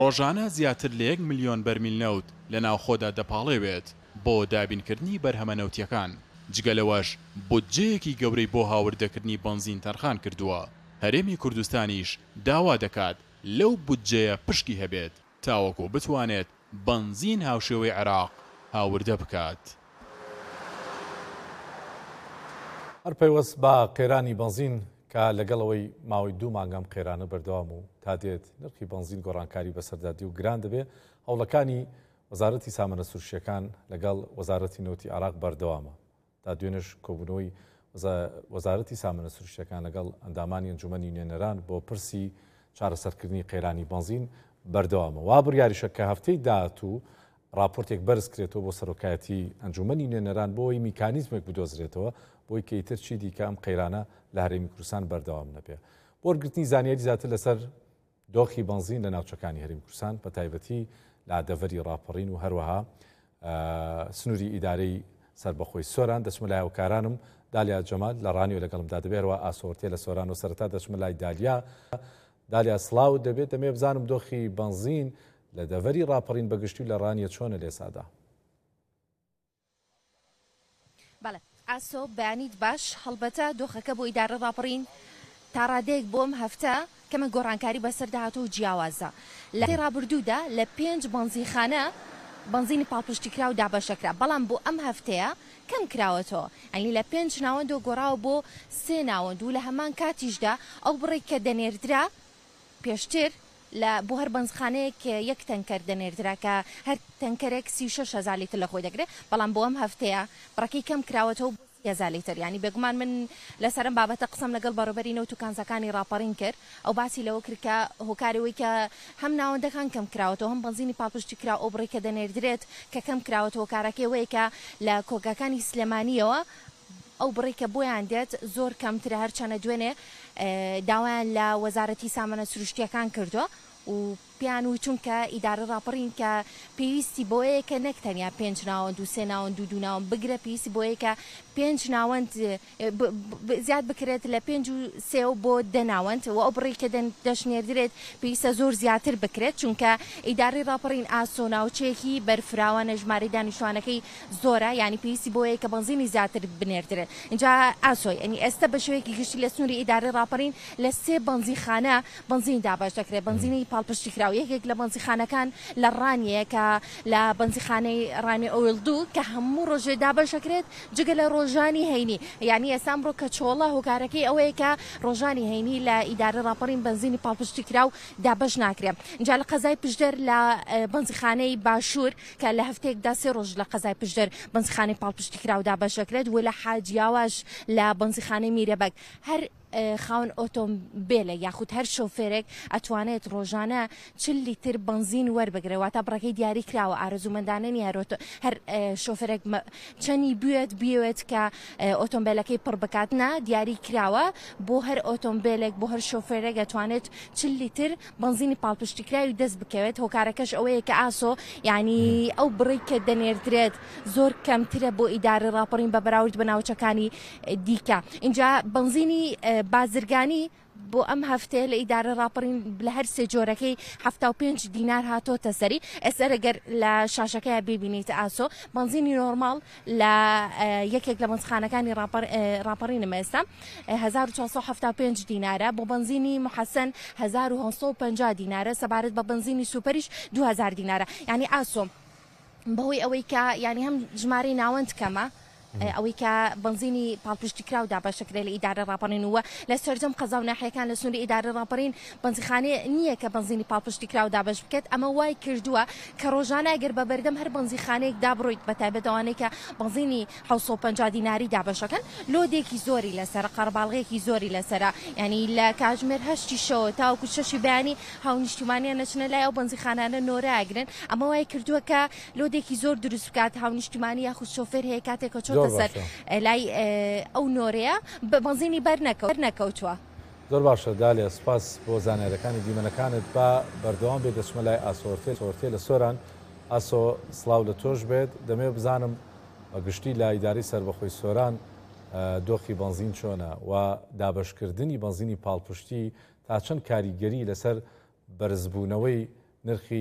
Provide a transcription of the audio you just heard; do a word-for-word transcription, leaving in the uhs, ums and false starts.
ڕۆژانە زیاتر لە یەک ملیۆن بەرمیل نەوت لە ناوخۆدا دەپاڵێوێت بۆ دابینکردنی بەرهەمە نەوتیەکان. جگەلەوەش بودجەیەکی گەورەی بۆ هاوردەکردنی بنزین تەرخان کردووە. هەرێمی کوردستانیش داوا دەکات لەو بودجەیە پشکی هەبێت تاوەکو بتوانێت بنزین هاوشێوەی عێراق هاوردە بکات. هەر پەیوەست بە قێرانی بنزین کە لەگەڵەوەی ماوەی دوو مانگەم قێرانە بەردەوام و تا دێت نرخی بنزین گۆڕانکاری بەسەردادی و گران دەبێت. هەوڵەکانی وەزارەتی سامانە سروشتیەکان لەگەڵ وەزارەتی نەوتی عێراق بەردەوامە. تا دوێنێش کۆبوونەوەی وەزارەتی سامانە سروشتیەکان لەگەڵ ئەندامانی ئەنجومەنی نوێنەران بۆ پرسی چارەسەرکردنی قێرانی بنزین بەردەوامە. وا بڕیاریشە کە هەفتەی داهاتوو راپۆرتێک بەرز کرێتەوە بۆ سەرۆکایەتی ئەنجومەنی نوێنەران بۆ ئەوی میکانیزمێک بدۆزرێتەوە بۆی کە ئیتر چی دیکە ئەم قەیرانە لە هەرێمی کوردستان بەردەوام نەبێ. بۆ وەرگرتنی زانیاری زیاتر لەسەر دۆخی بنزین لە ناوچەکانی هەرێمی کوردستان بە تایبەتی لە دەڤەری ڕاپەڕین و هەروەها سنووری ئیدارەی سربەخۆی سۆران دەچمە لای هاوکارانم دالیا جەمال لە ڕانیۆ لەگەڵمدا دەبێتەوە ئاسۆرتێ لە سۆران و سەرەتا دەچمە لای دالیا. دالیا سڵاو دەبێت دەمێ بزانم دۆخی بنزین لە دەڤەری ڕاپەڕین بەگشتی لە ڕانیە چۆنە لێسادا؟ بەڵێ ئاسۆ بەیانیت باش هەڵبەتە دۆخەکە بۆ ئیدارە ڕاپەڕین تا ڕادەیەک بۆم هەفتە کەمە گۆڕانکاری بەسەردا هاتۆ جیاوازە. لە ڕابردوودا لە پێنج بنزینخانە بنزینی پاڵپشتیکرا و دابەشەکرا، بەڵام بۆ ئەم هەفتەیە کەم کراوەتەوە، ئەنی لە پێنج ناوەندۆ گۆڕاوە بۆ سێ ناوەند و لە هەمان کاتیشدا ئەو بڕێک کە دەنێردرا پێشتر لە بۆ هەر بنزخانەیەک یەک تەنکەر دەنێردرا کە هەر تەنکەرێک سی و شەش هەزار لیتر لە خۆی دەگرێت، بەڵام بۆ ئەم هەفتەیە بڕەکەی کەم کراوەتەوە هەزار لیتر. ینی بێگومان من لەسەرم بابەتە قسەم لەگەڵ بەڕێبەری نەوت و کانزەکانی ڕاپەڕین کرد، ئەو باسی لەوە کرد کە هۆکارەوەی کە هەم ناوەندەکان کەم کراوەتەوە هەم بنزینی پاڵپشتیکرا ئەو بڕێک کە دەنێردرێت کە کەم کراوەتەوە کارەکەی کە لە کۆگاکانی سلێمانیەوە ئەو بڕێکە بۆیان دێت زۆر کەمترە، هەرچەنە دوێنێ داوایان لە وەزارەتی سامانە سروشتیەکان کردووە و پیان و چونکە ئیدارە ڕاپەڕین کە پێویستی بۆیە کە نەک تەنیا پێنج ناوەند و سێ ناوەند و دوو ناوەند بگرە، پێویستی بۆیە کە پێنج ناوەند زیاد بکرێت لە پێنج و سێ و بۆ دە ناوەند و ئەو بڕێک کە دەشنێردرێت پێویستە زۆر زیاتر بکرێت، چونکە ئیدارەی ڕاپەڕین ئاسۆ ناوچەیەکی بەرفراوانە ژمارەی دانیشتوانەکەی زۆرە، ینی پێویستی بۆیە کە بنزینی زیاتر بنێردرێت. اینجا ئاسۆی ئەنی ئێستا بە شێوەیەکی گشتی لە سنووری ئیدارەی ڕاپەڕین لە سێ بنزینخانە بنزین دابەش دەکرێت، بنزینی پاڵپشتیکرا و یەکێک لە بنزینخانەکان لە ڕانیە کە لە بنزینخانەی ڕانی ئۆیل دوو کە هەموو ڕۆژێ دابەشەکرێت جگە لە ڕۆژانی هەینی، یعنی ئێستا ئەمڕۆ کە چۆڵە هۆکارەکەی ئەوەیە کە ڕۆژانی هەینی لە ئیدارە ڕاپەڕین بنزینی پاڵپشتیکرا و دابەش ناکرێت. اینجا لە قەزای پشدەر لە بنزینخانەی باشوور کە لە هەفتەیەکدا سێ ڕۆژ لە قەزای پشدەر بنزینخانەی پاڵپشتیکرا و دابەشەکرێت و لە حاجیاواش لە بنزینخانەی میرەبەگ هەر خاون ئۆتۆمبیلە یاخود هەر شۆفێرێک ئەتوانێت ڕۆژانە چل لیتر بنزین وەربگرێت تا بڕەکەی دیاری کراوە، ئارەزومەندانەنی هەر شۆفێرێک چەندی بوێت بێوێت کە ئۆتۆمبیلەکەی پڕ بکات نا دیاری کراوە بۆ هەر ئۆتۆمبیلێک بۆ هەر شۆفێرێک ئەتوانێت چل لیتر بنزینی پاڵپشتیکراوی دەست بکەوێت. هۆکارەکەش ئەوەیە کە ئاسۆ ینی ئەو بڕێک کە دەنێردرێت زۆر کەمترە بۆ ئیدارە ڕاپەڕین بە بەراورد بە ناوچەکانی دیکە. اینجا بنزینی بازرگانی بۆ ئەم هەفتەیە لە ئیدارە ڕاپەڕین لە هەر سێ جۆرەکەی هەفتا و پێنج دینار هاتۆتە سەری. ئێستا ئەگەر لە شاشەکەی ببینیت ئاسۆ بنزینی نۆرماڵ لە یەکێک لە بنزخانەکانی ڕاپەڕینم ئێستا هەزار و چوارسەد و هەفتا و پێنج دینارە، بۆ بنزینی محەسەن هەزار و هەفت سەد و پەنجا دینارە، سەبارەت بە بنزینی سوپەریش دوو هەزار دینارە. ینی ئاسۆ بەهۆی ئەوەی کە ینی هەم ژمارەی ناوەند کەمە ئەوەی کە بنزینی پاڵپشتیکرا و دابەشەکرێت لە ئیدارە ڕاپەڕین وە لە سەرجەم قەزا و ناحیەکان لە سنووری ئیدارە ڕاپەڕین بنزینخانەیە نییە کە بنزینی پاڵپشتیکرا و دابەش بکەێت. ئەمە وای کردووە کە ڕۆژانە ئەگەر بە بەردەم هەر بنزینخانەیەک دابڕۆیت بە تایبەت ئەوانەی کە بنزینی حەوت سەد و پەنجا دیناری دابەشەکەن لۆدێکی زۆری لەسەر قەرەباڵغەیەکی زۆری لەسەرە، ینی لە کاتژمێر هەشتی شەوە تاوەکو شەشی بەیانی هاونیشتیمانیان نەچنە لای ئەو بنزینخانانە نۆرە ئەگرن. ئەمە وای کردووە کە لۆدێکی زۆر دروست بکات، هاونیشتیمانی یاخود شۆفێر هەیە کاتێک کە چۆتە سەر لای ئەو نۆرەیە بە بنزینی بەرنەکەوتووە. زۆر باشە دالیا، سپاس بۆ زانیاریەکانی دیمەنەکانت. بە بەردەوام بێت دەچمە لای ئاسۆرتێ سۆرتێ لە سۆران. ئاسۆ سڵاو لە تۆش بێت، دەمێ بزانم بەگشتی لە ئیداری سربەخۆی سۆران دۆخی بنزین چۆنە و دابەشکردنی بنزینی پاڵپشتی تا چەند کاریگەری لەسەر بەرزبوونەوەی نرخی